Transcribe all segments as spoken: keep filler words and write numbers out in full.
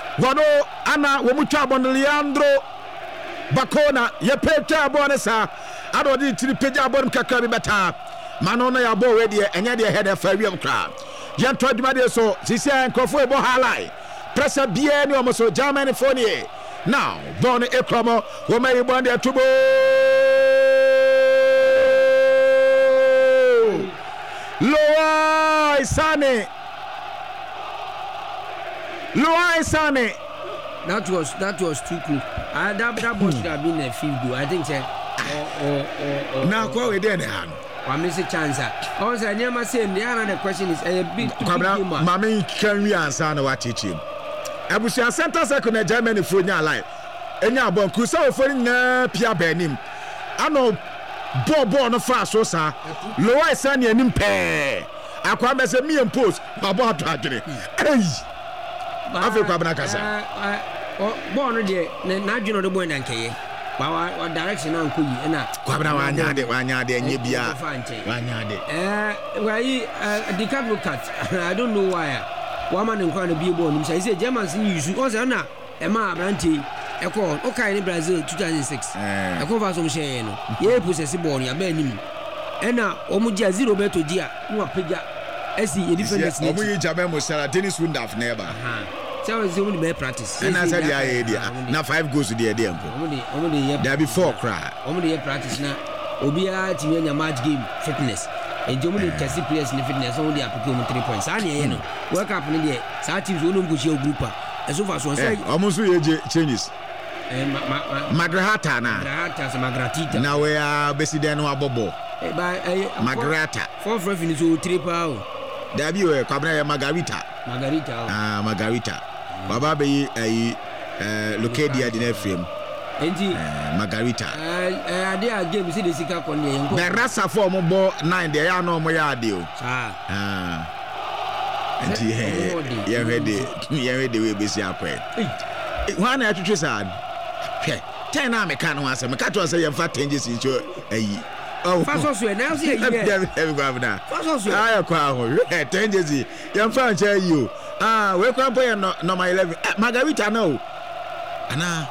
Wano ana womutwa bon Leandro Bacona ye peta bonesa ado di tiri peja bon kakra bi beta mano na ya bo we de enye de head fa wiem kra ye to aduma de so sisi enkofo e bo halai pressure bia ni omo so Germany phone now bon ekromo wo mai bon de tubo Loai Sane Loai Sane. That was that was too cool. Uh, that that ball should have been a field goal. I think. Uh, or or or. Now go with the hand. I miss a chance. Also, I never say the other question is a bit. Mami can we answer no what teach him? I was a center second Germany for your life. Enya bon kusa for na pia benim. Ano ball ball no fast so sir. Loai Sane anim pe. Akwa me se me impose babo atwadere. Hey. Afi kwa bana kasa. Eh ball no de na adweno de boy na nkeye. Ba wa direction na nkoyi na kwa bana wanya de wanya de enye bia. Wanya de. Eh why the card look at I don't know why. Wa man nkwa na bie ball nim say say Germans use o say na e ma abranti e ko o kai ni Brazil two thousand six. E ko fa so mhye no. Ye possess ball ya ba nim. E na o mu dia zero beto dia no apega. Esi ye defenders ni. O mu ye German mo sara Dennis Wundaf neighbor. So is only be practice. And I said the idea. Now five goes to the idea. There before cry. Only practice now. Obia team your match game fitness. And Germany test players in fitness only applicable three points. I know. Work up in the side teams will go show group. As so far so say almost changes. Magrata na. Magrata Magratita. Now we are basically no abobo. Magrata. Four revenues will three pound. There be a Cabrera Margarita. Margarita. Ah, Margarita. Baba be a Locadia in film. Margarita. I dare game see the Sika on the The Rasa form ball nine, they are no more deal. Ah, ah. And he you're ready, you're ready, we'll be see our prayer. One at two sad. Ten army can't answer. Macato say you're fat changes in your. Oh, fast also now see every governor. Fast also. I acquire ten years. Young fan tell you. Ah, we can't play no no my eleven. Margarita no. Ana.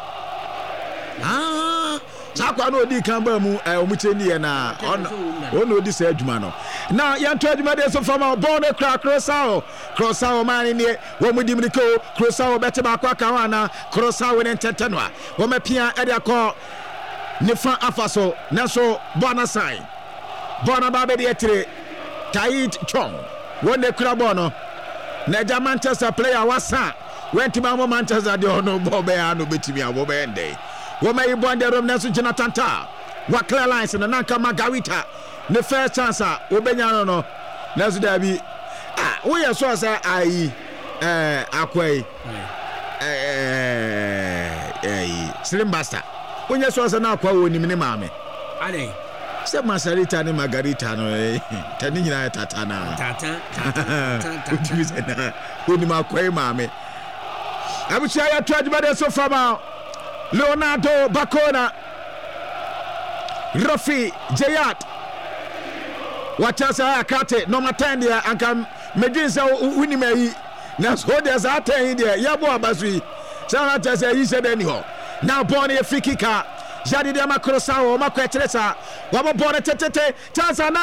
Ah, Sakwa no di kamba mu eh omucheni na on no di say adwuma no. Now yan to adwuma dey so from our born e crack crossao. Crossao man ni wo mu dimriko crossao bete ba kwa kan ana crossao ne tete no a. Wo mapia e dey akọ Nifan afaso naso bona sign bona ba be de tire Tait Chong won the kura bono na Manchester player wasa went ma Manchester de ono bobe anu betimi abobe ende wo mai bonde rom naso Jonathan Ta wa clear lines na nanka Margarita ne first chance a obenya no no naso da bi ah wo ye so say ai eh akwai eh eh Slim Basta Onye so asa na akwa woni mini maame. Ade. Se Margarita ni Margarita no eh. Tani nyina tata na. Tata. Tata. Utimi se na. Oni makwa maame. Abuchi aya to adima de so fama. Leonardo Bacona. Rafi Jayat. Wachasa akate number ten dia anka medinsa wini mai. Na so dia za ten dia yabo abasui. Sa na tase yi se de ni ho. Now born a free kicker. Jadi de makrosa o makwetresa. Wabo born tetete Tanzania.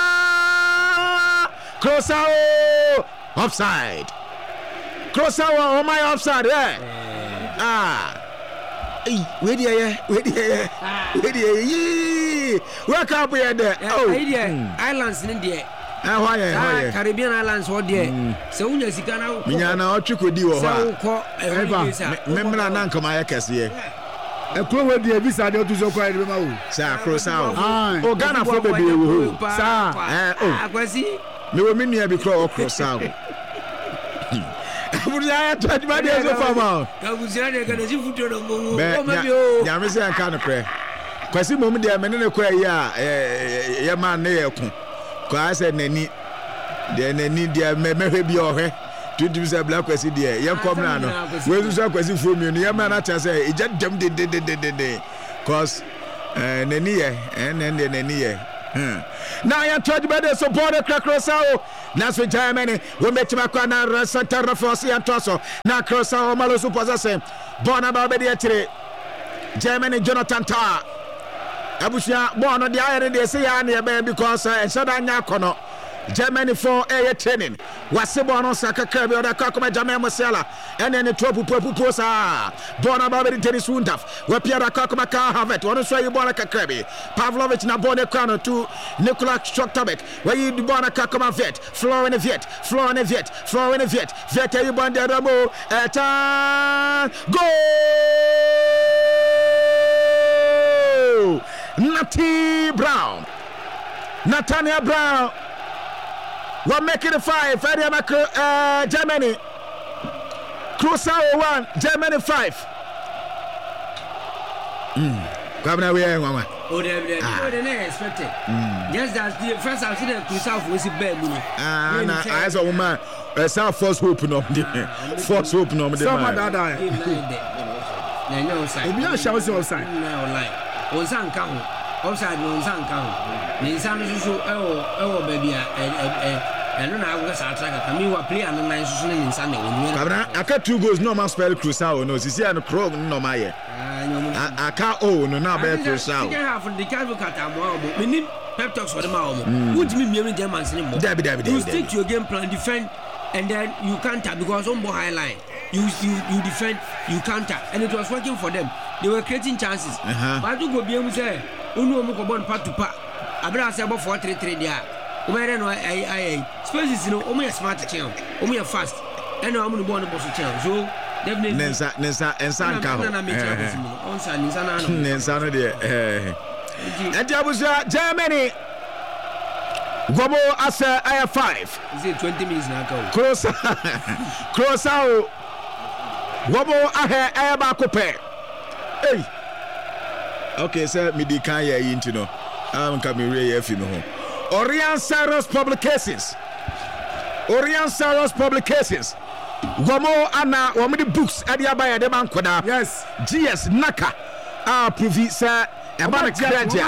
Crossa offside. Crossa o my offside eh. Ah. Eh, where dey where dey where dey. Where can we there? Oh, islands in there. Ah, why why? Caribbean islands what there. So unya sika na ko. Minya na otwikodi wo ha. So ko e memra na nka ma yakese. Ekro we dey visa dey otu so kwa dey ma wo. Sa croissant. O Ghana fo bebe wo. Sa eh oh. Akwasi. Me wo me nua bi kro croissant. Abuja ya to adima dey so fama. Ka buzira dey ka dey futo no mo. O ma bi o. Ya me se anka no kre. Kwasi mom dey me ne kwa yi a ye man ne ye ku. Kwa se nani de nani de mehwe bi ohwe tutu se black kwasi de ye kom na no we su so kwasi fo mi no ye ma na cha se eja dem de de de de de cause eh nani ye eh nani nani ye Now I am told by the support of Crosao. Now so Germany will make Makana Santa Rafosi and Tosso. Now Crosao Malosu possessing Bonaba Bediatri Germany Jonathan Tar Abusia born on the island they say because uh, Sadanya Kono Germany for air training. Wasibono Saka Kirby or the Kakoma Jamel Mosella and then the Tropu Posa Bona Babadi Tennis Wundaf where Pierre Kakoma Car have it. One show you Bonaka Kirby Pavlovich Nabone Krano to Nikola Shoktabek where you Bona Kakoma Vet Floor in a Vet Floor in a Vet Floor in a Vet Vet you Bonda Rabo at go Natty Brown Nathaniel Brown. We're making it five. Uh, Germany. Crosao one. Germany five. Come now, we are one. Oh, they didn't expect it. Just that the first I've seen Crosao was a bad moon. Ah, I saw a woman. I saw first hope no. First hope no. Someone that I know, sir. If you are shouting outside, on San Count, outside on San Count. Ninsan so oh oh baby eh I don't know how to attack. I mean, we play and nine so in Sunday. I got two goals. No man spell Crosao. No, see, I no crow no my. I can't. Oh no, now bear Crosao. You have the Calvo Catamo. We need pep talks for the mouth. Would you mean Germans anymore? You stick to your game plan, defend, and then you counter because on high line. You you you defend, you counter, and it was working for them. They were creating chances. But you go be able to say, "Unu omo ko bon part to part." Abra say about four three three there. Umere no ai ai spaces no omo smart channel. Omo fast. And omo no ball no boss channel. So definitely Nensa Nensa Ensa nka ho. Onsa Nensa na no. Nensa no de eh. Ejabuza Germany. Gobo asa I five. Is it twenty minutes now go? Close. Close out. Gobo ahe I ba ko pe. Hey. Okay, sir, me di kan ya yin no. Am ka me re ya fi no ho. Orion Saros Publications. Orion Saros Publications. Gomo ana wo me di books e di abaya de man koda. Yes. G S Naka. Ah provi sir e ba na kraja.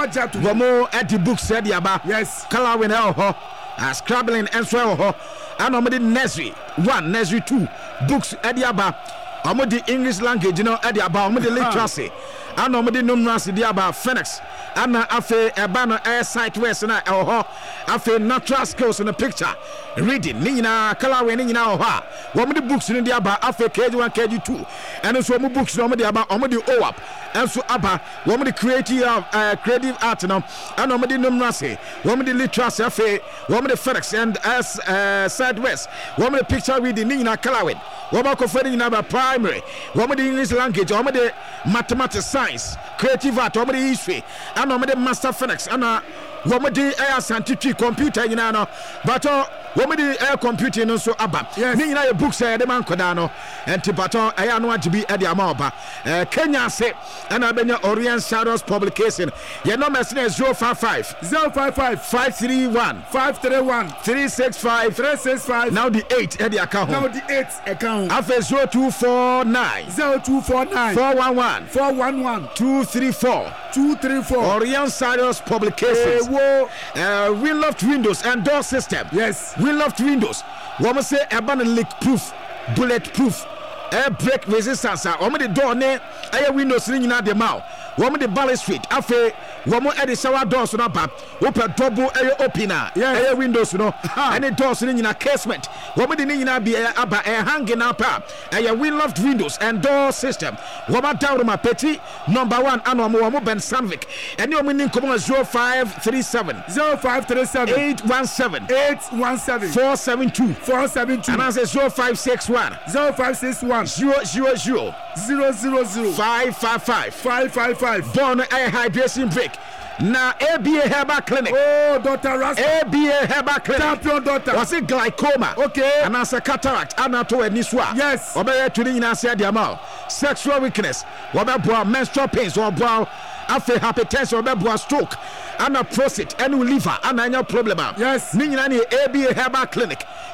Gomo e di books e di aba. Yes. Kala we na ho. Ah scrabbling and so ho. Ana me di nursery one, nursery two books e di aba. Omo di English language no e di aba. Omo di literacy. Ana omo di numerals di aba. Phoenix. Ana afe eba no air site west na e ho. Afe natural skills in the picture. Reading ni nyina kala we ni nyina ho ha. Wo mo di books ni di aba afe K G one K G two. And so mo books no mo di aba omo di O A P. And so aba wo mo di creative uh, creative art no. Ana omo di numerals. Wo mo di literacy afe wo mo di Phoenix and as uh, side west. Wo mo di picture reading ni nyina kala we. Wo mo ko feri nyina ba primary. Wo mo di English language, wo mo di mathematics, science, creative art, wo mo di history. Ana mo di master Phoenix. Ana wo mo di air scientific computer nyina no. But wo mo di air computing no so aba. Ni nyina ye books e de man koda no. Enti baton air no agibi e de ama oba. Eh Kenya se ana benya Orient Shadows Publication. Ye number is zero five five zero five five five three one five three one three six five three six five. Now the eight e de account. Now the eight account. Afa zero two four nine zero two four nine four one one four one one two three four two three four. Orient Shadows Publications. Hey, uh, we loved windows and door system. Yes. We loved windows. Woman say urban leak proof, bulletproof, air break resistance. Woman the door ne air windows ringing out the mouth. Woman the balustrade. Afe woman at the shower doors on up. Open double air opener. Yes. Air windows no. And the doors ringing a casement. Woman the nina be air hanging up. Air we loved windows and door system. Woman down my petty number one and woman Ben Sanvik. And you mean come zero five three seven zero five three seven eight one seven eight one seven four seven two four seven two. And I say zero five six one zero five six one zero zero zero zero zero zero five five five five five five. Born air hydration break. Now A B A Herbal Clinic. Oh, Doctor Ras. A B A Herbal Clinic. Champion doctor. Was it glaucoma? Okay. And as a cataract, anato and niswa. Yes. Obey to the Inasa Diamal. Sexual weakness. Wababwa menstrual pains or brow. After hypertension, wababwa stroke. And a prostate and liver and annual problem. Yes. Ninani A B A Herbal Clinic.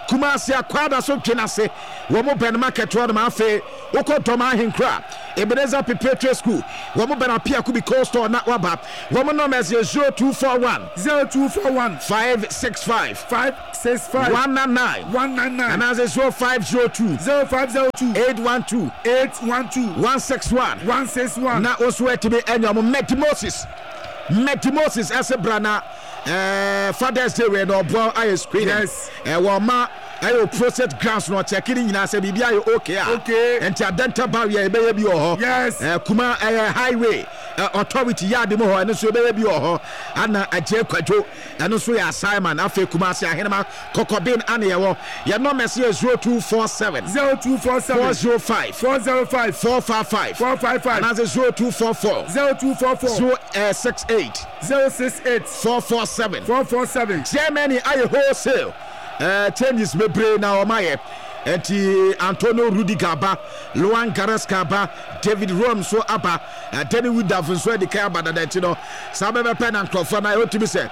Kumasi Akwada so Kinase, Womo Ben Market Road Mafe, Oko Toma Hinkra, Ebenezer Preparatory School, Womo Ben Apia Kubi Cold Store Natwaba, Womo Numbers zero two four one zero two four one five six five five six five one nine nine one nine nine and as a zero five zero two zero five zero two eight one two eight one two one six one one six one. Now also to be any of Metty Moses. Metty Moses as a brana. Uh, Father's Day when or bro I screen. Yes. Uh, well, ma, I process grants not checking in. I say, be okay. Okay. And to dental barrier, baby, or yes. Uh, Kuma uh, highway uh, authority yard more and so baby or Anna a J Quajo and also a Simon Afe Kumasi Henema Kokobin Aniawo. You're not messy zero two four seven zero two four seven four zero five four zero five four five five four five five and as a zero two four four zero two four four zero uh, six eight zero six eight four four seven four four seven. Germany I wholesale uh, changes me brain now my enti Antonio Rudiger ba Luan Garesca ba David Rom so aba uh, Danny Woodavon so the care about that you know sabe pen and crofo na otimi say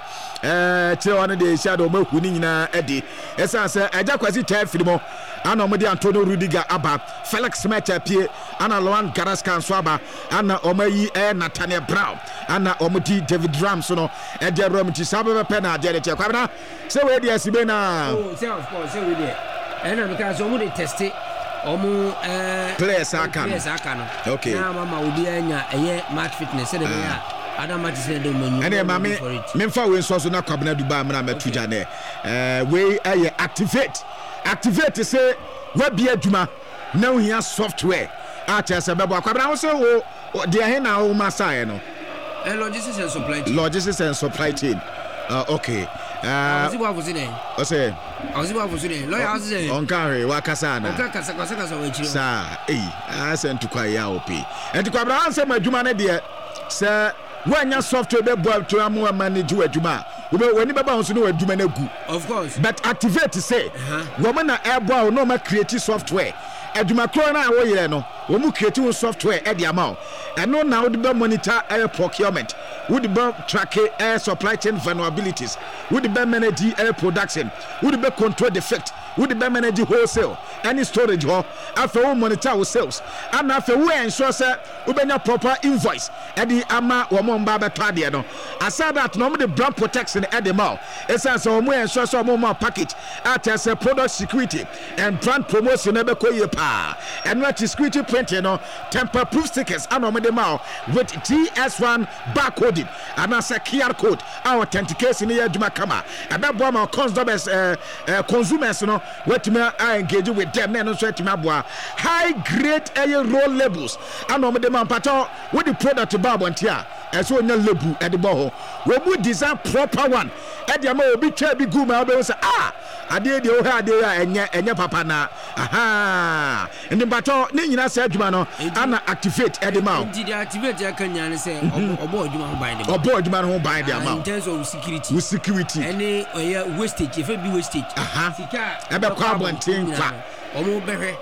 eh che one dey shadow mahu ni nyina edi esa say eja kwasi tie filimo ana omodi Antonio Rudiger aba Felix Mecha pie ana Luan Garesca so aba ana omayi eh Nathaniel Brown ana omodi David Ram so no e dey Rom ti sabe pen na dey che kwabena say we dey asibe na oh say of course say we dey ena because omo dey test omo eh players aka players aka no okay na mama obi anya eye match fitness say dey ya adam match say dey manu ene ma me memfa we nso so na kwabena Dubai mra matuja ne eh we eye activate activate say we bia adwuma na ohia software a chese bebo kwabena wo say wo dey he na wo masae no eh logistics and supply chain logistics and supply chain uh, okay uh Ozibo afusine o say Ozibo afusine lawyer afusine on carry wakasa na onka kasa kasa kasa we chiro sa eh asent kwa ya opi enti kwa bra ansem adwuma ne de se wanya software be boa to am manage adwuma we wani baba onso no adwuma na gu of course but activate say wo na airboa no ma create software adwuma kro na wo yire no wo mu create software e de ama eno na wo de monitor air procurement wo de track air supply chain vulnerabilities wo de manage air production wo de control defect wo de manage wholesale any storage ho afa wo monitor wo sales and afa wo ensure say wo benya proper invoice e de ama wo mo mba beto ade no aside that no mo de brand protection e de ma esa so wo ensure so mo ma package at as a product security and brand promotion e be koye pa and what security print you know temper proof stickers and mo de ma with T S one barcoding and as a Q R code our authentication here duma kama e be bo ma consumers uh, uh, consumers no what me engage with them na no so etime aboa high grade air roll labels and mo de ma pato with the product babontia eso nya lebu e de bo ho we mu design proper one e de ma obi twa bi gu ma be say ah ade de o ha ade ya enye enye papa na aha ndi pato ni nyina say adwuma no ana activate e de ma ndi de activate ya kanya ne say obo adwuma ho ban de obo adwuma ho ban de ma in terms of security with security any wastage if it be wastage sika e be kwa bonten kwa omo behwe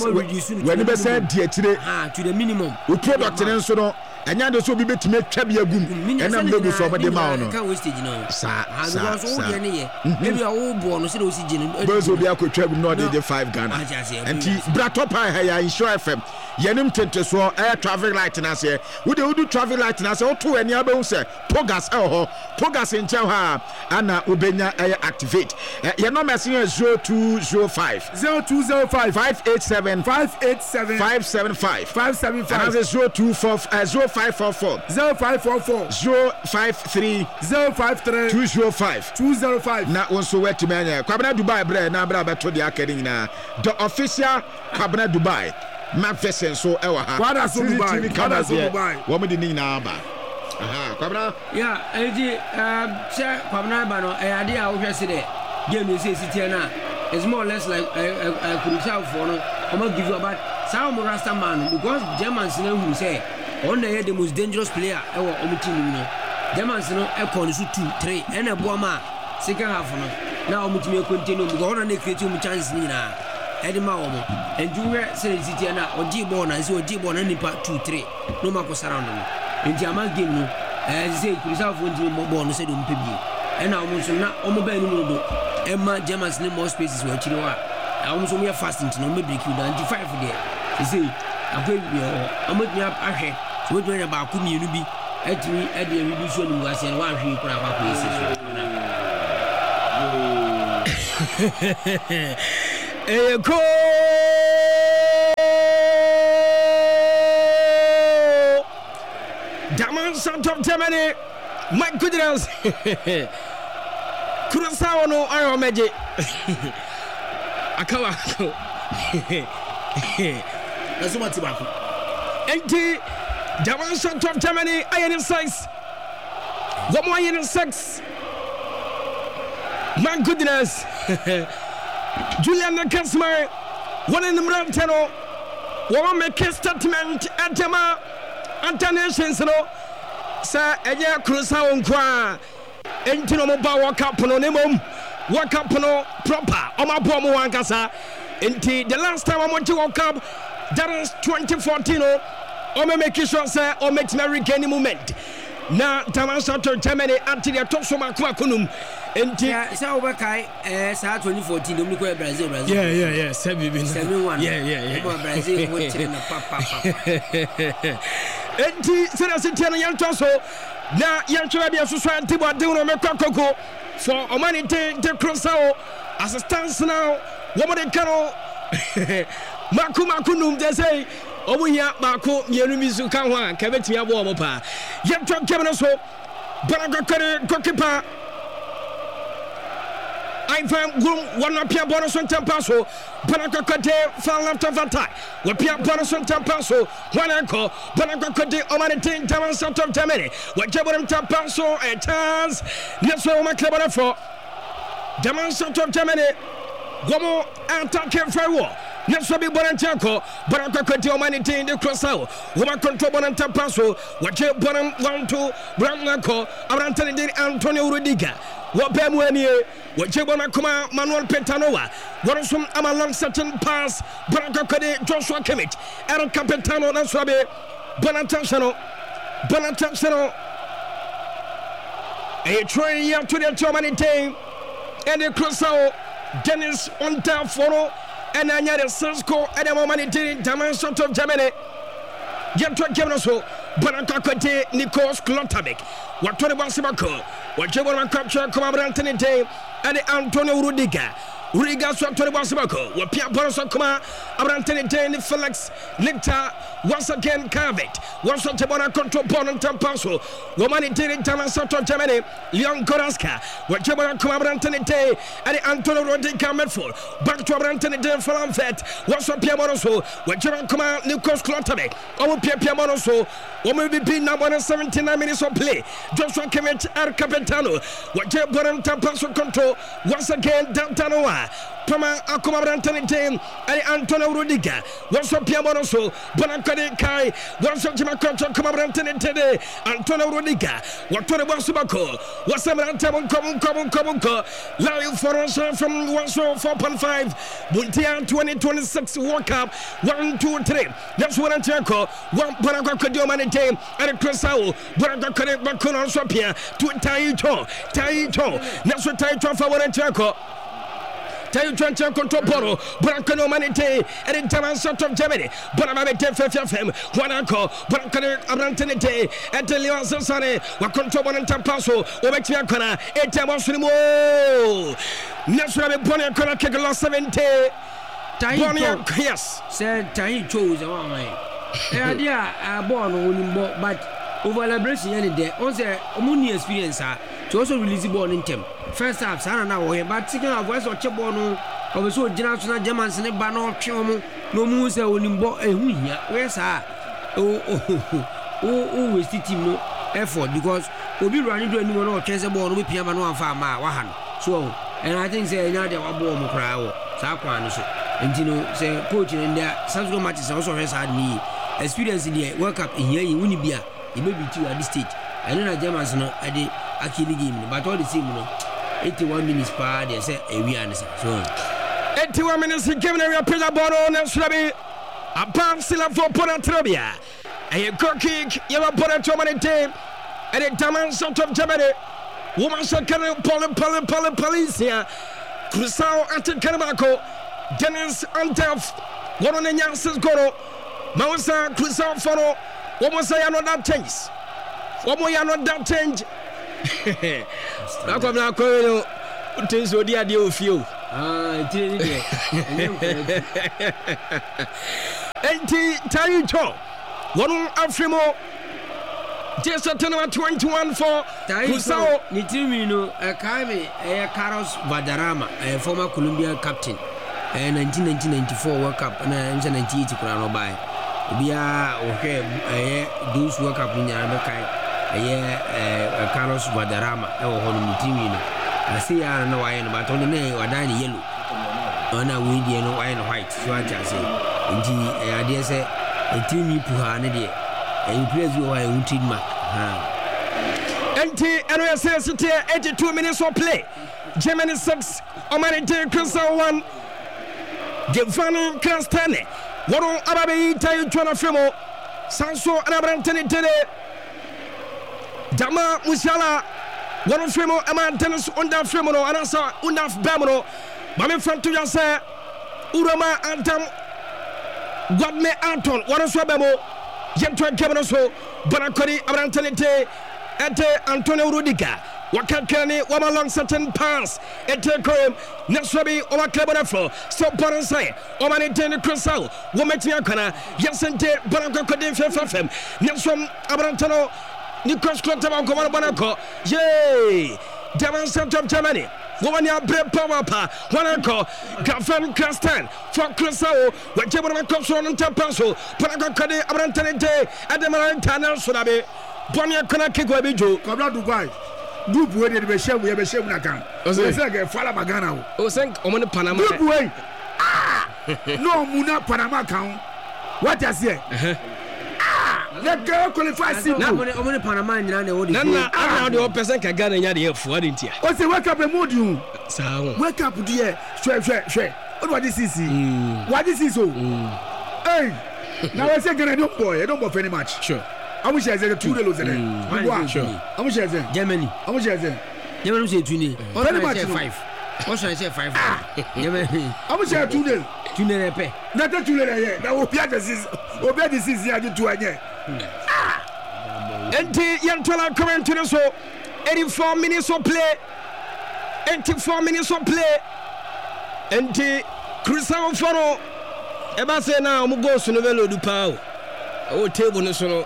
we be say die tire ah to the minimum we product ne nso no enya de so bi betime twa bi agum ena mbegu so obede ma no ka wastage no sa sa so wo ne ye ebi a wo bo no se o si gene bezo bi akotwa agum no de five Ghana enti brato pa ha ya insure F M yenim tente so air traffic light na se wo de wo do traffic light na se wo to ani abehu se pogas e ho pogas en chen ha ana obenya air activate ye no message zero two zero five zero two zero five five eight seven five eight seven five seven five five seven five and zero two four zero five four four zero five four four zero five three zero five three two zero five two zero five na onso wet manya Kwabena Dubai bre na bra beto de akade nyina the official Kwabena Dubai Magnificent so ewa ha Kwada so Dubai Kwada so Dubai wo me de nyina ba aha Kwabena yeah eji um che Kwabena ba no e ade a wo hwese de game is city na it's more or less like a crucial for no I'm going to give you about some Rasta man because Germans know who say on the the most dangerous player ever on the team no Germans know e kon so two three and a boama second half no now on team continue because on dey create um chance ni na e dey ma wo mo and you were say city na oji ball na say oji ball na nipa two three no ma ko surround no enti ama game no eh say crucial for team ball no say do mpe bi e na o mo so na o mo ba ni mo do Emma Germans need more spaces where Chinoa. I almost only fast into no break you down to five for there. You see, I'm going to be a much up ahead. So what when about Kumi Nubi, at me, at the reduction was and one she put up a place. Daman Santo Germany, my goodness. Curaçao no Iron Magic. Akawa. That's what tobacco. Empty. Daman Santo Germany, iron six. One more iron six. My goodness. Julian Kasmar, one in the Mrantano. One make a statement at Jama. Antanations, no, sir, and ya Curaçao and Qua. Entino Mobile Walk Up on Nimum, Walk Up no proper, on my bomb one casa. Enti, the last time I went to walk up, that is twenty fourteen, or may make sure, sir, or makes me regain moment. Now, Tamansa to Germany until the Tosoma Quacunum. Enti, Saubakai, as I twenty fourteen, the Brazil, Brazil. Yeah, yeah, yeah, seven, seven, one. Yeah, yeah, yeah. Brazil, watching the papa. Enti, Senasian Yantoso. Now, Yancho Society, but they will make Coco for a money to Curaçao as it stands now. What they call Makumakunum, they say, over here, Marco, Yerumizu Kawa, Cavetia Warmopa. Yancho Kevinaso, Baraka Gokipa. I found room one of Pia Bonus on Tampaso, Panacate, Fall after Vata, where Pia Bonus on Tampaso, one uncle, Panacate, Omanitin, Taman Santo Tamini, what Jabon Tampaso, and Tans, Nesso Macabana for Taman Santo Tamini, Gomo, and Takim Fawo. Next will be Bonantaco, Baracate, Omanitin, the Curaçao, Woman Control Bonantapaso, what you Bonam one two, Branco, Arantani, Antonio Rudiga. What Bemwani, what Jabona Kuma, Manuel Petanoa, what are some Amalan certain pass, Branco, Joshua Kimmich, Aaron Capitano, Nasabe, Bonatano, Bonatano, a train here to the Germany team, and the Curaçao, Dennis Ontaforo, and I had a Cisco, and a moment in Dimension of Germany. Get to Gemoso, Bonacate, Nikos Klotabik, what Tony Basimako. What you want to capture, come up Anthony Day and Antonio Rudiga. Rudiga swap to the Basimako. What Pia Bonoso Kuma, Anthony Day, Felix, Licta, once again Carvet. Once on Tabona control Bonan Tampaso. Woman did it, Taman Santo Germany, Leon Koraska. What you want to come up Anthony Day and Antonio Rudiga Medford. Back to Anthony Day for Amfet. Once on Pia Bonoso. What you want to come out, Nikos Klotabik. Our Pia Pia Bonoso. What will be being now one seventy-nine minutes of play. Joshua Kimmich, El Capitano. What you want to Tampaso control. Once again, Dantanoa. Pama Akuma Anthony Dane and Antonio Rudiga. Once up Piamonoso, Bonacade Kai, once up Jimacoto, come up Anthony Tede, Antonio Rudiga. What to the Wasubako? What's the Antamon Common Common Common Co? Live for us from one show four point five. Buntia twenty twenty-six World Cup one, two, three. That's one Antiaco, one Bonacade Manite, and a Curaçao, Bonacade Bacuno Swapia, to Taito, Taito. That's what Taito for one Antiaco. Tayo Trancha control Poro, Brancano Manite, and in Taman South of Germany, Bonamate Fem, Juanaco, Brancano Abrantanite, and Leon Sassane, what control one and Tampaso, or Mexiacana, and Tamosinimo. Naturally, Bonacana kick lost seventy. Bonia, yes, said Tai chose a woman. Yeah, I born on but over liberation any day. Also, a money experience to also release the ball in them. First half, I don't know, but second half, was what you born on. I was so generous to Germans and a banner, Chomo, no moose, I will import a win. Where's I? Oh, oh, oh, oh, we see team no effort because we'll be running to anyone or chance a ball with Piano and Farmer, Wahan. So, and I think say another bomb crowd, Sakwan, and you know, say coaching in there, subsequent matches also has had me experience in the World Cup in here in Winnipeg. It may be two at this stage. I know that Germans know at the Akili game, but all the same, you know, eighty-one minutes per they say a we answer. So, eighty-one minutes, given a pizza bottle and Srabi, a palm still for Ponatrabia. A cook kick, you have put a two minute team, and a Taman South of Germany. Woman shall carry Poly Poly Poly Police here. Cruzao ante Kanamako, Dennis Antef, one on the Yansis Goro, Mausa Cruzao Foro, what was I not that change? What more you not that change? Now come now, Coelho, things will dear deal with you. Ah, it is. Enti Taito, one on Afrimo. Just a ten twenty-one for Cruzao. Nitimino, a Kame, a Carlos Valderrama, a former Colombian captain, a nineteen ninety-four World Cup, and a nineteen ninety-eight Crown by. We are okay, a those World Cup in Yamakai, a year, Carlos Valderrama, or Nitimino. I see I know I am, but on the name or dying yellow. On a windy and white, so I just say, indeed, I dare say, a team Puhana. And you praise you are a routine mark. N T N S S T eighty-two minutes of play. Germany six, Omanite Cruzao one. Giovanni Castane. Waro Ababe Tayo Chona Femo. Sanso Anabrantene Tele. Dama Musiala. Waro Femo Aman Tennis Unda Femono. Anasa Undaf Bamono. Mame Frantu Yasa. Urama Antam. Godme Anton. Waro Swabemo. Yentwa Kebanoso, Bonacori, Abrantelete, Ete Antonio Rudica, Wakakani, Wama long certain pass, Ete Koem, Nasabi, Oma Clebanafo, Stop Baransai, Omanite Cruzao, Wometiakana, Yasente, Bonaco Codin Fefem, Nelson Abrantano, Nikos Clotama, Bonaco, yay, Devon Center of Germany. Womania Bre Power Pa, Wanako, Gafan Castan, for Cruzao, whichever one comes on Tapaso, Panacade, Abrantanete, Adamaran Tanner Sunabe, Bonia Kanaki Guabijo, Cabra Dubai. Group way they be share we be share na kan. O say get fala magana. O say omo Panama. Group way. Ah! No muna Panama kan. What you say? Let go qualify simple. Na omo Panama nyina na odi. Na na ana de person ka Ghana nya de efu adentia. O say wake up a mood you. Sa ho. Wake up there. Shwe shwe shwe. What this is? What this is so? Hey. Now I say Ghana don't boy, don't boy any match. Sure. How much is it? Two dollars a day. Sure. How much is it? Germany. How much is it? Germany say two. Very much five. What should I say five? Germany. How much is two dollars? Two dollars pay. Not two dollars here. Now we pay this is. We pay this is here to two again. N T Yantola coming to the show. eighty-four minutes of play. eighty-four minutes of play. N T Cruzao Foro. Eba say now we go to Novelo du Pau. Oh, table no so.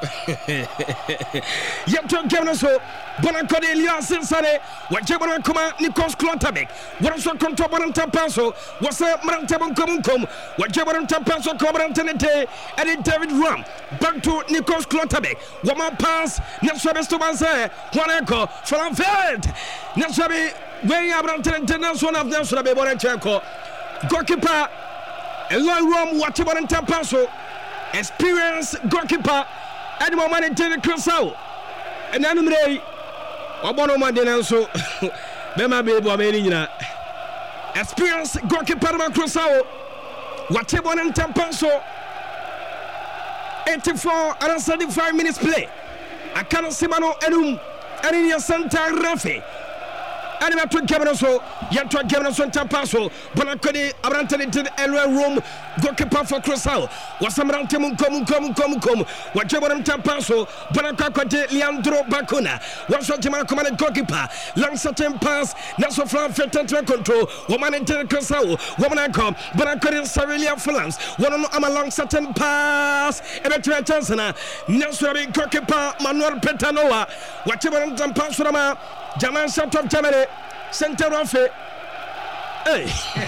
Yep, to give us so. Bonacode Elias Sane. What you want to come out? Nikos Clontabek. What is your control? Tampaso. What's up, Marantable Comum? What you want to Tampaso Cobrantente? And David Ram. Back to Nikos Clontabek. One more pass. Nasabi Stobanse. One echo. From Fed. Nasabi. Way Abrantente. Nason of Nasabi Bonachenko. Goalkeeper. Eloy Ram. What you want to Tampaso? Experienced goalkeeper at the moment in the Cruzao. And then today, Obono Mandela so Bema Baby Amerina. Experienced goalkeeper at Cruzao. Whatever in Tampaso. eighty-four and seventy-five minutes play. I cannot see Mano Edum and in your Santa Rafi. And I'm to Kevin so, yet to Kevin so Tampaso, Bonacode, Abrantane, Elway Room, goalkeeper for Cruzao. Was some Rantamun come, come, come, come. Whatever in Tampaso, Bonacode, Leandro Bacuna. Was what Jama commanded goalkeeper. Long certain pass, Naso Flan Fettent control. Woman in Cruzao, woman I come, Bonacode, Sarelia Flans. One on a long certain pass. Eventually, Chancellor, Naso goalkeeper, Manuel Petanoa. Whatever in Tampaso, Jaman South of Germany, Center of it. Hey,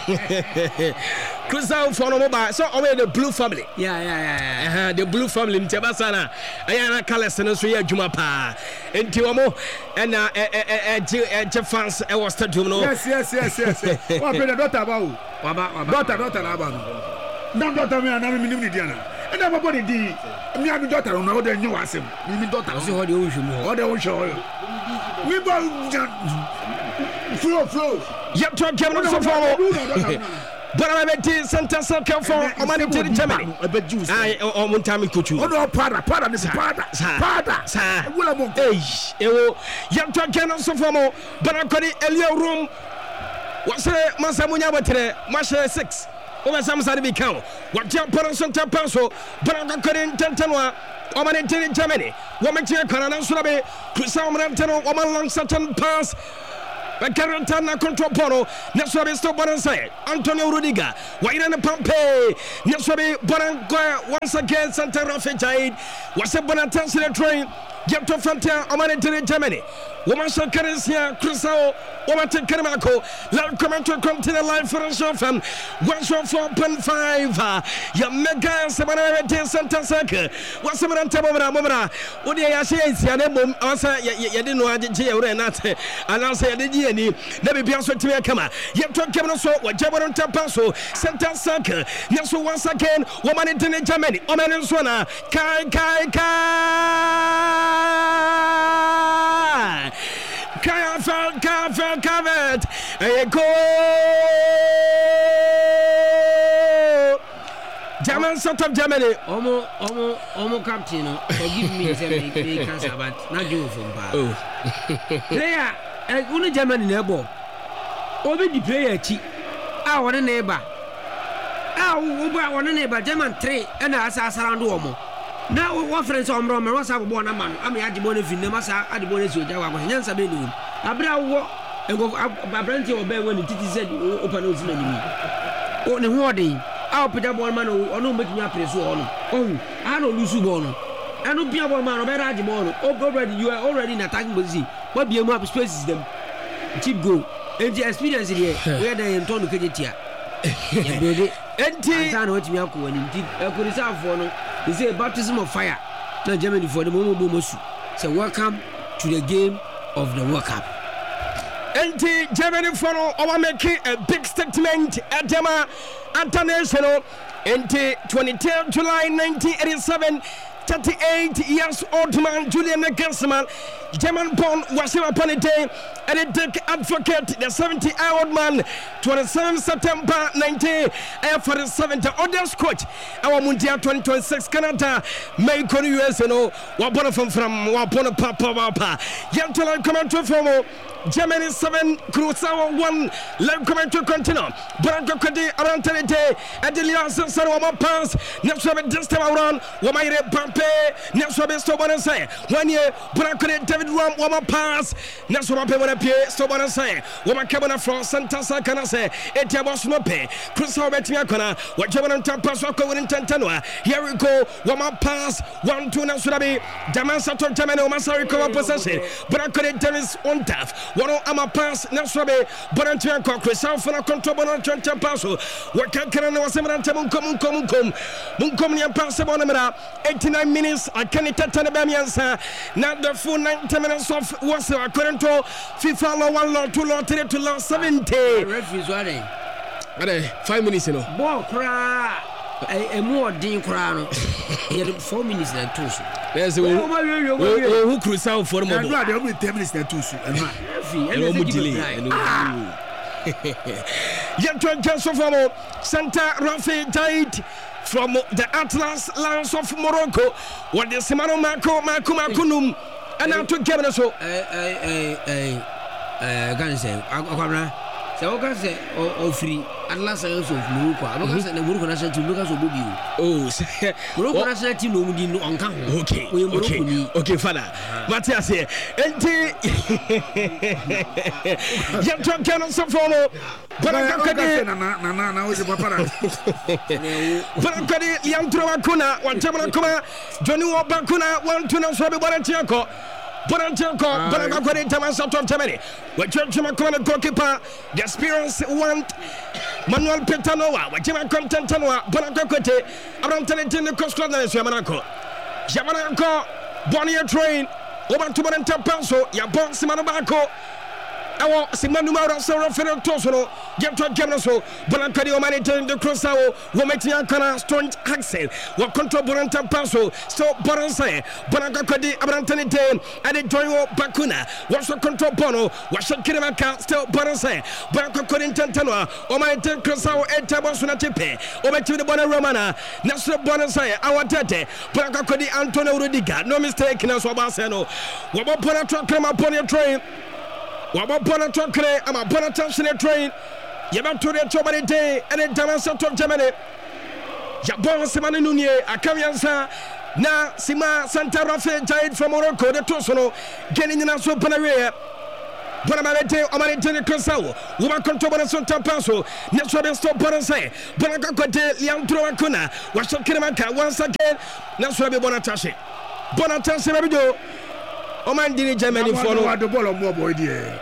Cruzao for no mobile. So, away the blue family. Yeah, yeah, yeah. yeah. Uh-huh, the blue family in Tabasana. Ayana Kalas and Australia Jumapa. And Tiwamo and uh, Jeff fans, I was to know. Yes, yes, yes, yes. What the daughter about? Daughter, daughter, about. No, daughter, me, and I'm in Indiana. And everybody did. Me and the daughter, no, they knew us. Me, daughter, see what the ocean, what the ocean. We both flow, flow. Yep, to German so far. But I bet you Santa Saka for a money to the Germany. I bet you. I on one time could you. Oh, no, Pada, Pada, Miss Pada, Pada, sir. Will I age? Yep, to German so far. But I got it, Elio room. What's a Masamunya Watre, Masha six. Over some side of count. What jump Santa Paso, Brancacorin Tantanua, Oman in Germany, Woman Canada Surabe, Crisam Rantano, Oman long Satan pass. Garantana control Poro, Nasabi stop and say Antonio Rudiga, Wayne Pompey, Nasabi Borangoya once again Santa Rafa Jade, was a Bonatansi train, Get to Frontier, Oman in Germany. Woman shall carry here, Crisao, Woman to Karamako, let come to come to the line for a show from one shot four point five. Ya mega Samara Santa Saka. What's the man Tabara Mobra? What do you say? Yanemo, answer, you didn't know I did or not. And I'll say, did you any? Never be answered to me. Come on. Yet to Kevin so what Jabon Tapaso, Santa Saka. Yes, once again, Woman in Germany, Oman and Swana, Kai Kai Kai. Covered, covered, covered. A goal. German sort of Germany. Omo, omo, omo captain. Forgive me, say me me cancer, but not you from bar. Oh. Player, only Germany neighbor. Obi the player chi. Ah, one neighbor. Ah, uba one neighbor. German three. And I say around omo. Now what friends on Roma was a born a man. I mean, I did if you never saw at the bonus with Jawa. Yes, I've been doing. Abra walk and go up Branty or Bay when the Titi said open those enemy. Oh, the warning. I'll put up one man or no making up his one. Oh, I don't lose you born. I don't be a one man or better Ajimon. Oh, already you are already in attacking position. What be a map spaces them? Cheap go. And the experience here where they in Tono Kajitia. And T. I know what me up when indeed I could reserve for no. They say baptism of fire. Now Germany for the moment Bomosu. So welcome to the game of the World Cup. And Germany for our making a big statement at Dema International. And twenty-third July nineteen eighty-seven. thirty-eight years old man Julian Nagelsmann, German born was upon a day, and a dick advocate, the seventy year old man, twenty-seventh September nineteen forty-seven. The others coach, our Mundial twenty twenty-six Canada, may con U S, you know, Wabona from from Wabona Papa Wapa, Yantola Commander from Germany seven, Crusoe one, Lam Commander Continent, Branco Cody, Arantante, and the Lias Saroma Pass, next time this time around, Wamaire Pampe, next time Stobana say, one year, Branco David Ram, Wama Pass, next one when I pay, Stobana say, Wama Cabana from Santa Sacana say, Etiabos Mope, Crusoe Betiacona, what German Tapas Wako in Tantanua, here we go, Wama Pass, one, two, Nasurabi, Damasato Tamano Masarico possession, Branco Dennis on Taff. One ama pass Nasrabe Borantian Cockrell for a control Borantian Passo. What can I know? Seven Tamun Comun Comun Cum Muncomian Pass Bonamera. eighty-nine minutes. I can't tell the Bamians. Not the full ninety minutes of was according to FIFA one law, two law, three to law seventy. Referees running. Five minutes, you know. Ball cry. A more dean crown. Four minutes and two. There's a who cruise out for more. I'd only ten minutes and two. And Yet just for Santa Rafa died from the Atlas Lions of Morocco. What the Simano Marco Marco Marcunum and now to Kevin so. I can't say, Aquabra. So, I say, oh, free. Atlas Lions of Morocco. I don't say the Morocco national team. Look at Bobi. Oh, Morocco national team. No, we didn't on count. Okay, okay, okay, Father. Matthias here. And Yet to Kevin so for. But I can't. Now is a papa. But I can't. Young Trawakuna, one German Kuma, Johnny Bakuna, one to Nasabi Barantiaco. Borantiaco, but I got it to myself to Germany. What Church Macron goalkeeper, the experience want Manuel Petanoa, what German content Tanoa, Bonacote, around ten the coast of Yamanaco. Yamanaco, Bonnier train, over to Bonanta Paso, Yabon Simanobaco. Our Simanumara Sara Federal Tosono, get to Gemnoso, Bonacadio Manita, the Crosao, Wometiacana, Strong Axel, what control Bonanta Paso, so Boranse, Bonacadi, Abrantanite, and the Joyo Bakuna, what's the control Bono, what's the Kiramaka, still Boranse, Bonacodin Tantanua, or my ten Crosao, and Tabosunatipe, or my to the Bona Romana, National Bonanse, our Tete, Bonacodi Antonio Rudiga, no mistake, Naso Basano, what about Ponatra Crema upon your train. waba bona tokre ama bona tansene train yaba to de chobare day and Damansa to Germany ya bon semane nunie akawiansa na Sima Santa Rafa Jaid from Morocco de Tosono getting in so Panarea Bonamalete Omarete Crosao Woman control Santa Paso Neswabe stop Bonase Bonacote Liantro Akuna Washa Kiramaka once again Naswabe Bonatashi Bonatashi Rabido Oman Dini Germany follow the ball of more boy dear.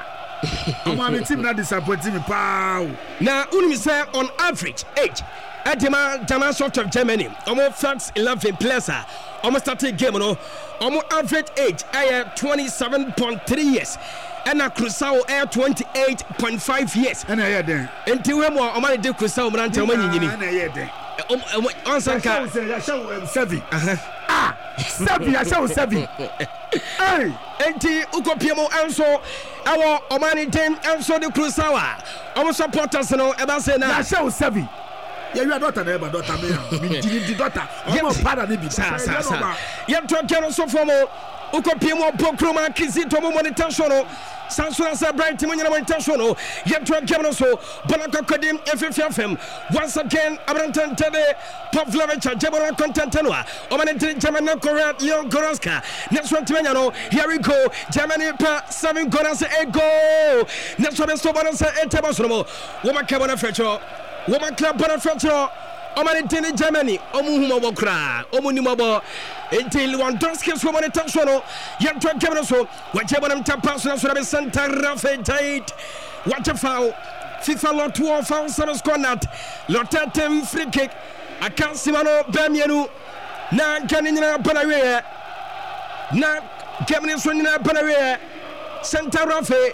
I'm team not disappointing me pow. Now Unim say on average age at the man Damascus of Germany almost France eleven players almost started game no almost average age I twenty-seven point three years and a Crusao air twenty-eight point five years and I hear them until we more Omani de Crusao man tell me and I hear them on Sanka seven ah seven I show seven hey enti ukopiemo anso awo Omani den anso de Crusao almost supporters no eba say na I show seven. Yeah, you are daughter, neighbor, daughter, me. The daughter. I'm not part of the business. Sa sa sa. Yet to get so for mo. Uko pimo pokroma kizito mo monetationo. Sansuna sa bright mo nyina monetationo. Yet to get so Bonaka Kodim F F M. Once again, Abrantan Tede, Pavlovich, Jebora Contentanua. Omanenti Germany Korea Leon Goroska. Next one to Menano. Here we go. Germany per seven Goras a go. Next one so Bonasa Etabosomo. Woman Cabana Fetcho. Woman club Bonafretro, Oman in Germany, Omuhumo Kra, Omunimobo, until one Donskis woman Tansono, Yan Twan Cameroso, whichever them Tapas, Santa Rafa Tate, what a foul, FIFA Lot two foul, Samus Cornat, Lotatem free kick, I can't see Mano Bamianu, Na Canina Panarea, Na Cameron Sonina Panarea, Santa Rafa,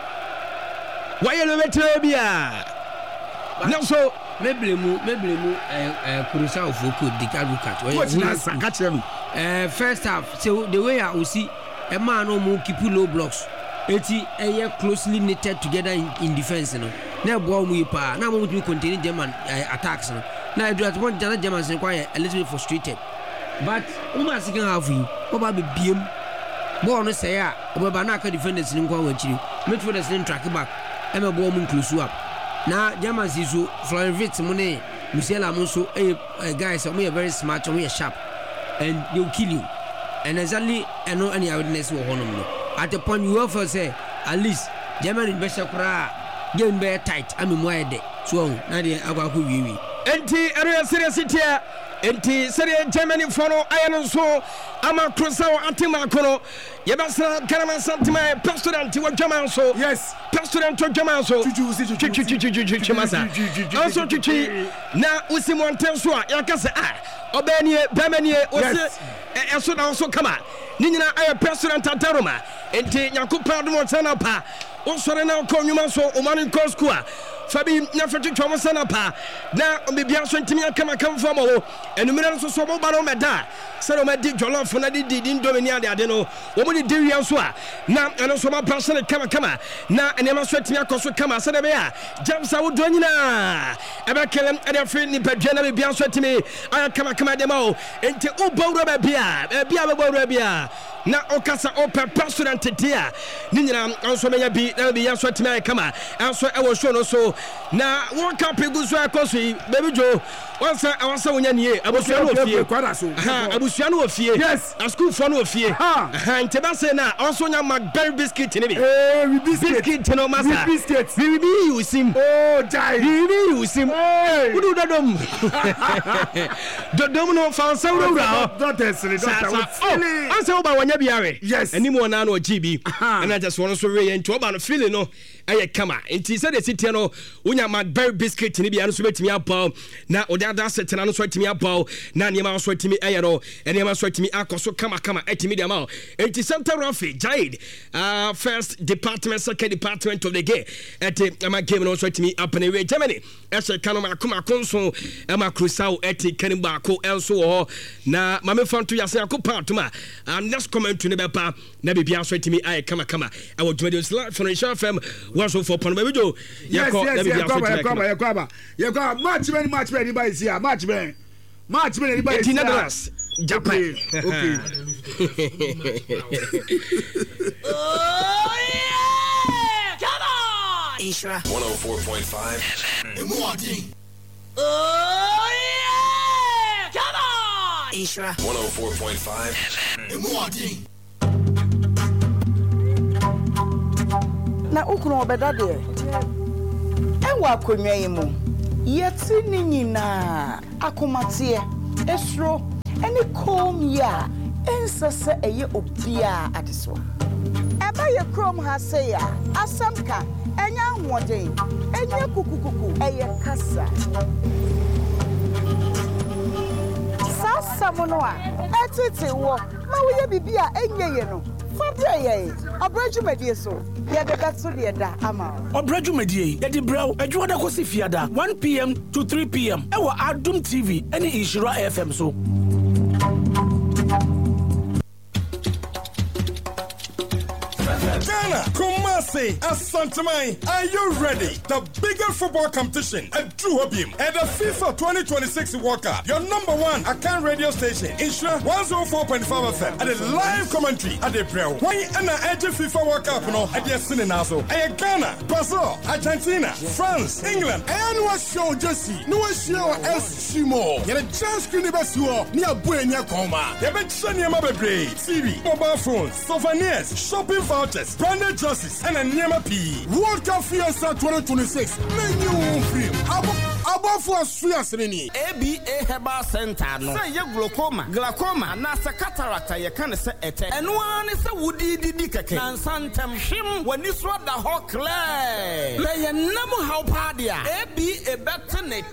why you let Lobia? No, so maybe mu maybe mu eh Kurisa of Oko the Kadukat. What's that? Catch them. Eh first half, so the way I will see a man no more keep low blocks. eighty a closely knitted together in, in defense no. Na ball mu pa, na mo to contain German uh, attacks no. Na I do at one German Germans quite a little bit frustrated. But uma second half you, oba be biem. Ball no say ah, oba na ka defenders ni kwa wachiri. Midfielders ni track back. E me ball mu close up. Na Germans is so Florent Mone, Musiala Monso, a guys, we are very smart, we are sharp, and they'll kill you. And exactly, I know any witness will honor me. At the point you offer say, at least Germany better cry, getting very tight. I'm in my day. So, Nadia Abaku Vivi. Enti area serious here. Enti serious Germany follow iron so ama Crusao Atima Kono. Yabasa Karama Santima, Pastor Anti German so. Yes, Pastor Anti German so. Chimasa. Also Chichi. Na Usimon Tensua, Yakasa. Obeni, Bamani, was also also come out. Nina, I am Pastor Antaroma. Enti Yakupa Motanapa. Also now call you so Oman Koskua. Fabi Nafati Thomasanapa. Now, maybe I'm twenty minutes come come from all. And the middle of so Banomeda. So my dear Jollof for Nadi didn't dominate the Adeno. Woman did Yansua. Now, and also my person come come. Now, and I'm sweating a cost come. Sadabea. Jumps out Donina. Ever kill him and a friend in Pajana be answered to me. I come come at them all. And to Ubo Rabia. Bia Rabia. Now, Okasa Open Pastor and Tetia. Nina also may be, that'll be answered to me. Come on. Answer I was shown also. Now, one couple goes to our country, baby Joe. Once I was so young here, I was so fear. I was young fear. Yes, a school fun of fear. And Tabasana also now my berry biscuit in it. Biscuit, no master. Biscuits. We be you sim. Oh, die. We be you sim. Who do that? The domino found some daughters. I saw about one year. Yes, anymore now or G B. And I just want to say, and to about a feeling, no, I come out. And he said, it's no, when you're my berry biscuit in the answer to me up. Now, that's it, and I'm sorry to me about Nanya, sorry to me, Ayaro, and I'm sorry to me, Ako, so come, come, at me, the amount. And it's Santa Rafi, Jade, uh, first department, second department of the game. At my game, also to me up in the way, Germany. As a Kanama Kuma Conso, Emma Crusao, Eti, Kenibako, Elso, na Mamma Fontu Yasako Partuma, and next comment to the Bepa, Nabi Biasway to me, I come, come, I will do this live for a short film, was for Ponamajo. Yes, yes, yes, come, come, come, you got much, very much, very by here, much, very much, very by here. Japan. Okay. Oh, yeah! Ishra one oh four point five. Oh yeah! Come on! Ishra one oh four point five. Na ukunu obeda de. Ewa akonwa yi mu. Yeti ni nyina akomatie esro eni kom ya ensese eye obia adeso. Eba ye krom ha se ya asamka enya ahoden enya kukukuku eye kasa. Sasa mono a etete wo ma wo ye bibia enye ye no. Fabre ye obrejumedie so ye de betso de da ama. Obrejumedie ye di brew adwo da kosi fiada one p m to three p m e wo Adum T V ene Ishira F M so. Ghana, Kumasi, Asantamai, are you ready? The biggest football competition at Druhobim and the FIFA twenty twenty-six World Cup. Your number one Akan radio station, Ishra one oh four point five F M, and a live commentary at the Bro. When you enter the FIFA World Cup, no, at the Sininazo, and Ghana, Brazil, Argentina, France, England, and what show Jesse, no show S. Shimo. You're a chance to never show near Buena Coma. You've been sending my baby, T V, mobile phones, souvenirs, shopping vouchers, branded jerseys, and a Nyama P. World Cup Fiesta twenty twenty-six. Menu film. Above for Swiasini. A B A Herbal Center. No. Say your glaucoma, glaucoma, nasa cataract, you can say it. And one is a woody didicake. And Santam Shim when you swap the hawk clay. Lay a number how pardia. A B A Bettenet.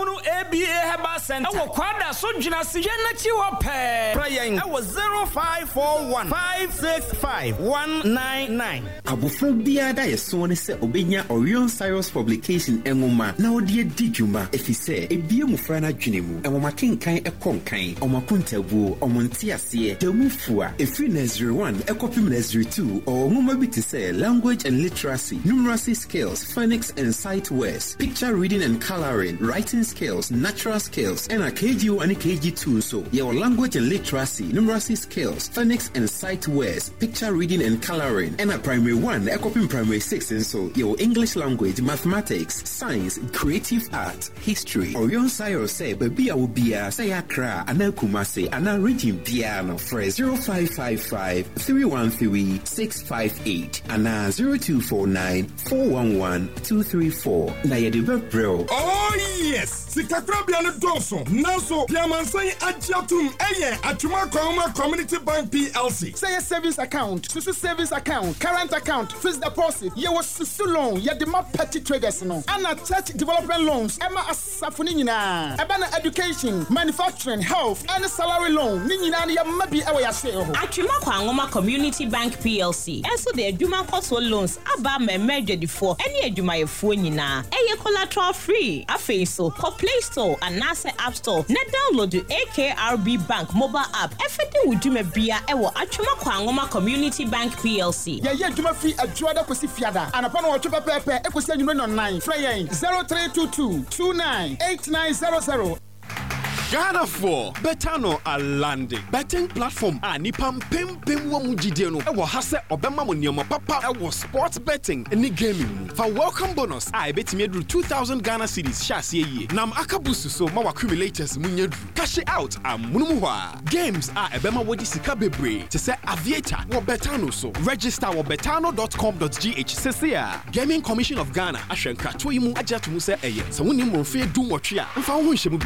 A B A Herbal Center. Our quadra Sojina Sienna Pay. Praying. I was zero five four one five six five one nine nine. Abophobia da yeso ne se obenya Orion Cyrus publication engoma na odi edidwuma efise ebie mufra na dwene mu engoma kenkan ekonkan omakontabu omontiase demufua efri nursery one ekopim nursery two or ngoma bi te say language and literacy numeracy skills phonics and sight words picture reading and coloring writing skills natural skills and a K G one and K G two so your language and literacy numeracy skills phonics and sight words picture reading and coloring and a primary one ekopim primary six and so your English language mathematics science creative art history Orion Cyrus say baby will be a say akra ana kumase ana region piano for zero five five five three one three six five eight ana zero two four nine four one one two three four na yedibe bro. Oh yes sikakra bia no doso nanso piamansan agiatum eye atuma kwama community bank P L C say a savings account susu savings account current account fixed deposit ye was susu loan ye de ma petty traders no ana church development loans ema asafuni nyina eba na education manufacturing health and salary loan ni nyina na ye mabi ewa ya se ho atuma kwangoma community bank P L C enso de aduma koso loans aba memedwedifo ene adwumayefo nyina eye collateral free afei so Play Store and NASA App Store na download the A K R B Bank mobile app efete wuduma bia ewo atuma kwangoma community bank P L C ye ye dwuma fi adwoada kosi fiada anapa no wotu pepepe ekosi anyuno no nine frey zero three two two two nine eight nine zero zero. Ghana for Betano a landing. Betting platform a nipam pim pim wa mujide no. Ewo hase obema mo nioma papa ewo sports betting ni gaming. For welcome bonus I bet me do two thousand Ghana cedis shase ye. Nam akabusu so ma accumulators munyedru. Cash out am munum hwa. Games a ebema wodi sika bebre. Te se aviator wo Betano so. Register wo betano dot com dot g h sesia. Gaming Commission of Ghana ahwenka to yimu agya to mu se eye. Se woni mo fe du nwotwe a mfa ho nhye mu bi.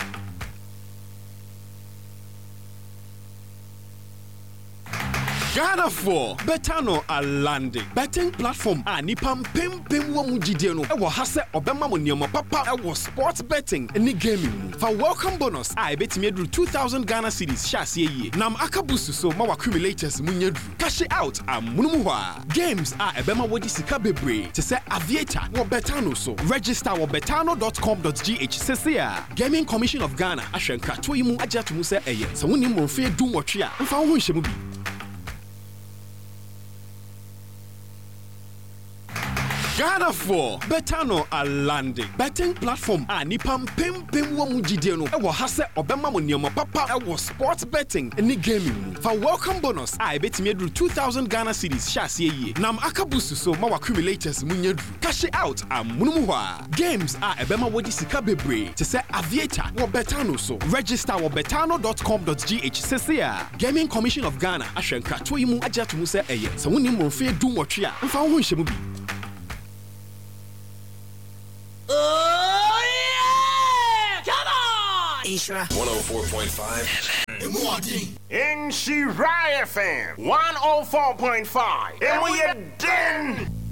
Ghana for Betano a landing. Betting platform a nipam pim pim wa mujide no. Ewo hase obema mo nioma papa ewo sports betting ni gaming. For welcome bonus I bet me do two thousand Ghana cedis shase ye. Nam akabusu so ma accumulators munyedru. Cash out am munum hwa. Games a ebema wodi sika bebre. Te se aviator wo Betano so. Register wo betano dot com dot g h sesia. Gaming Commission of Ghana ahwenka to yimu agya to mu se eye. Se woni mo fe du nwotwe a mfa ho nhye mu bi. Ghana for Betano Alande. Betting platform a nipam pim pim wa mujide no. Ewo ha se obema mo nneoma papa ewo sports betting ni gaming. For welcome bonus I bet me do two thousand Ghana cedis sha se ye. Nam akabusu so ma accumulators munyadru. Cash out amunum hwa. Games a ebema wodi sika bebre. Te se aviator wo Betano so. Register wo betano dot com dot g h sesia. Gaming Commission of Ghana ahwenka to yimu agya to mu se eye. So woni mo fe du nwotwe a mfa ho nhye mu bi. Oh yeah! Come on! Isra. one oh four point five. In Shiraya F M. one oh four point five. And we are done.